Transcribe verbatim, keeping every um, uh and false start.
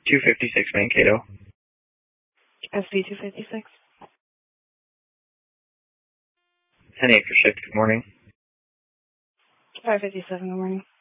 two fifty-six Mankato. S B two fifty-six. ten eight for shift, good morning. five fifty-seven, good morning.